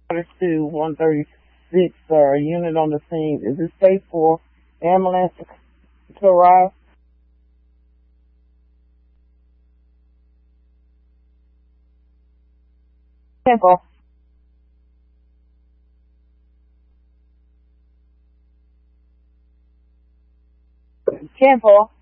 to 136, unit on the scene. Is it safe for ambulance to arrive? Temple. Temple.